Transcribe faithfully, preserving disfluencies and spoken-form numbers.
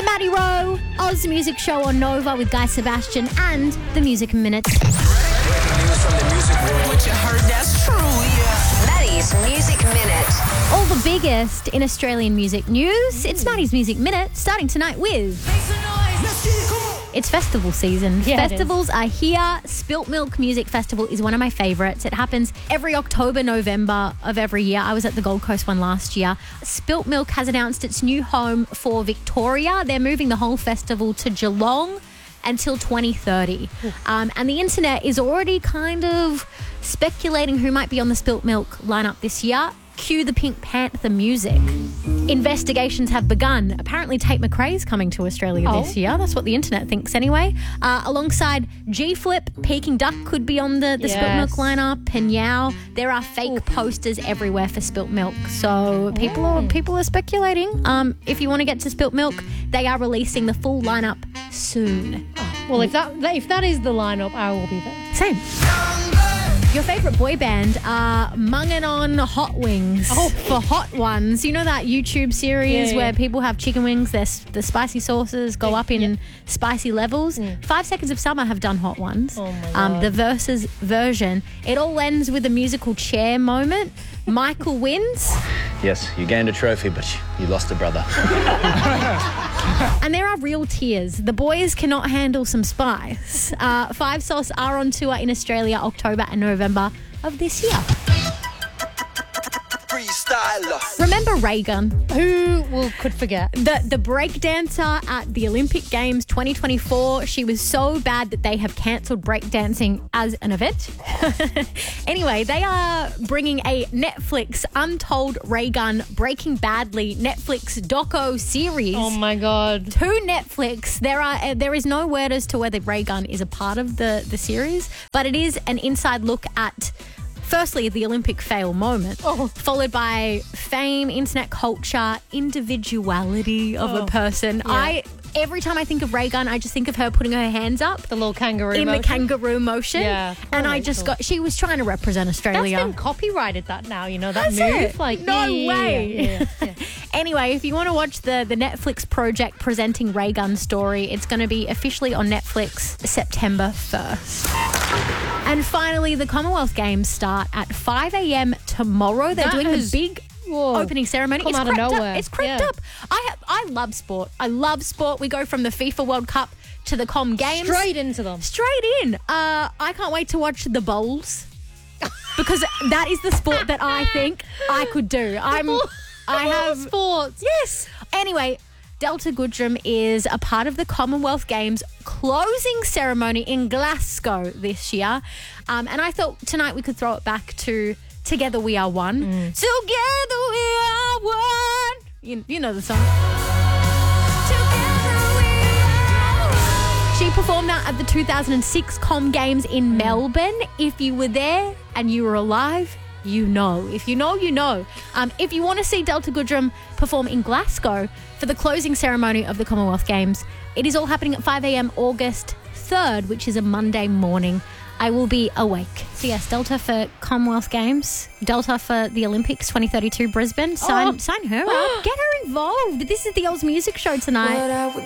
The Maddie Rowe Oz Music Show on Nova with Guy Sebastian and the Music Minute. News from the music world. What you heard, that's true, yeah. Maddie's Music Minute. All the biggest in Australian music news. It's Maddie's Music Minute, starting tonight with... It's festival season. Yeah, Festivals are here. Spilt Milk Music Festival is one of my favourites. It happens every October, November of every year. I was at the Gold Coast one last year. Spilt Milk has announced its new home for Victoria. They're moving the whole festival to Geelong until twenty thirty. Um, and the internet is already kind of speculating who might be on the Spilt Milk lineup this year. Cue the Pink Panther music. Investigations have begun. Apparently Tate McRae's coming to Australia Oh. this year. That's what the internet thinks anyway. Uh, alongside G-Flip, Peking Duck could be on the, the Spilt Milk Yes. lineup, and Yao. There are fake posters everywhere for Spilt Milk. So people are people are speculating. Um, if you want to get to Spilt Milk, they are releasing the full lineup soon. Well, if that if that is the lineup, I will be there. Same. Your favourite boy band are Mungin' On Hot Wings Oh. for Hot Ones. You know that YouTube series Yeah, yeah. where people have chicken wings, their, the spicy sauces go up in Yeah. spicy levels? Five Seconds of Summer have done Hot Ones. Oh my Um, God. the Versus version. It all ends with a musical chair moment. Michael wins. Yes, you gained a trophy, but you lost a brother. And there are real tears. The boys cannot handle some spice. Uh, Five Sauce are on tour in Australia, October and November of this year. Freestyler. Remember Reagan, Who will could forget? the the break dancer at the Olympic Games twenty twenty-four? She was so bad that they have cancelled breakdancing as an event. Anyway, they are bringing a Netflix Untold Reagan Breaking Badly Netflix doco series. Oh my God. To Netflix. There are uh, there is no word as to whether Reagan is a part of the, the series, but it is an inside look at, firstly, the Olympic fail moment, Oh. followed by fame, internet culture, individuality of a Oh. person. Yeah. I every time I think of Reagan, I just think of her putting her hands up The little kangaroo in motion. the kangaroo motion. Yeah. And Oh, I just Rachel. got, she was trying to represent That's Australia. been copyrighted, that now, you know, that Has move. it? Like, No yeah, yeah, way. yeah, yeah, yeah. Anyway, if you want to watch the, the Netflix project presenting Reagan's story, it's going to be officially on Netflix September first. And finally, the Commonwealth Games start at five a.m. tomorrow. They're That doing has- the big Whoa. opening ceremony. Come it's out of crept nowhere. up. It's crept Yeah. up. I have, I love sport. I love sport. We go from the FIFA World Cup to the Com Games. Straight into them. Straight in. Uh, I can't wait to watch the bowls because that is the sport that I think I could do. I'm. I have sports. Yes. Anyway, Delta Goodrem is a part of the Commonwealth Games closing ceremony in Glasgow this year. Um, and I thought tonight we could throw it back to Together We Are One. Together we are one. You, you know the song. Together we are one. She performed that at the two thousand six Com Games in Melbourne. If you were there and you were alive, you know. If you know, you know. Um, if you want to see Delta Goodrem perform in Glasgow for the closing ceremony of the Commonwealth Games, it is all happening at five a.m. August third, which is a Monday morning. I will be awake. So yes, Delta for Commonwealth Games, Delta for the Olympics twenty thirty-two Brisbane. Sign, Oh. sign her up. Get her involved. This is the Oz Music Show tonight.